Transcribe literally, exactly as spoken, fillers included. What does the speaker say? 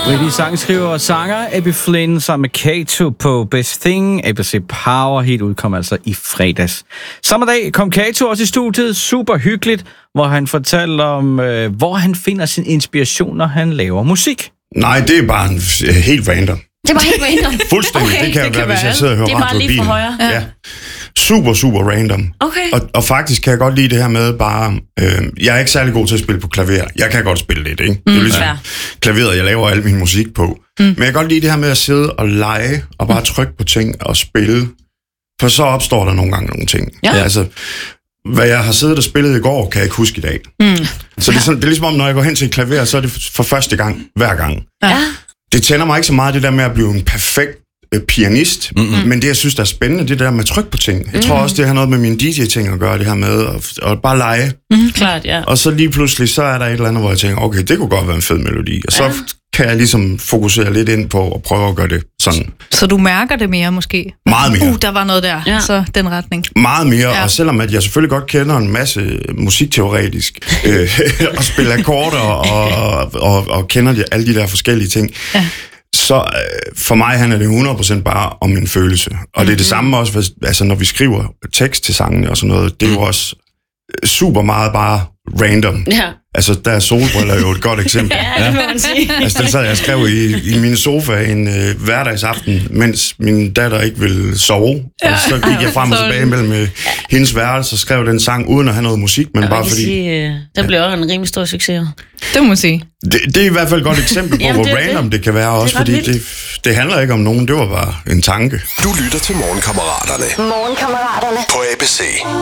Whitney sangskriver og sanger Abby Flynn sammen med Kato på Best Thing. A B C Power helt udkom altså i fredags. Samme dag kom Kato også i studiet, super hyggeligt, hvor han fortalte om, øh, hvor han finder sin inspiration, når han laver musik. Nej, det er bare en, helt random. Det var helt random? Fuldstændig, okay, det kan det jo være, hvis jeg sidder og hører radio i bilen. Det er bare lige for højre. Ja. Super, super random. Okay. Og, og faktisk kan jeg godt lide det her med bare... Øh, jeg er ikke særlig god til at spille på klaver. Jeg kan godt spille lidt, ikke? Mm, det er jo ligesom ja. klaveret, jeg laver al min musik på. Mm. Men jeg kan godt lide det her med at sidde og lege, og bare trykke på ting og spille. For så opstår der nogle gange nogle ting. Ja. Ja, altså, hvad jeg har siddet og spillet i går, kan jeg ikke huske i dag. Mm. Så det er, sådan, det er ligesom om, når jeg går hen til et klaver, så er det for første gang, hver gang. Ja. Det tænder mig ikke så meget, det der med at blive en perfekt pianist, mm-hmm. men det, jeg synes, der er spændende, det der med tryk på ting. Jeg mm-hmm. tror også, det har noget med mine D J-ting at gøre, det her med at, at bare lege. Mm, klart, ja. Og så lige pludselig, så er der et eller andet, hvor jeg tænker, okay, det kunne godt være en fed melodi. Og så ja. kan jeg ligesom fokusere lidt ind på at prøve at gøre det sådan. Så du mærker det mere, måske? Meget mere. Uh, der var noget der, ja. Så den retning. Meget mere, ja. Og selvom at jeg selvfølgelig godt kender en masse musikteoretisk, øh, og spiller akkorder, og, og, og, og kender de, alle de der forskellige ting, ja. Så øh, for mig handler det hundrede procent bare om en følelse. Og mm-hmm. det er det samme også, hvis, altså, når vi skriver tekst til sangene og sådan noget, det er jo også super meget bare random. Ja. Altså, der er solbriller jo et godt eksempel. Ja, det må man sige. Altså, det sad jeg skrev i, i min sofa en øh, hverdagsaften, mens min datter ikke ville sove. Ja. Og så gik jeg frem og tilbage mellem øh, hendes værelse og skrev den sang, uden at have noget musik, men ja, bare fordi... Sige, øh, der blev også en rimelig stor succes. Det må man sige. Det, det er i hvert fald et godt eksempel på, Jamen, hvor det random det. det kan være det også, fordi det, det handler ikke om nogen, det var bare en tanke. Du lytter til Morgenkammeraterne. Morgenkammeraterne. På A B C.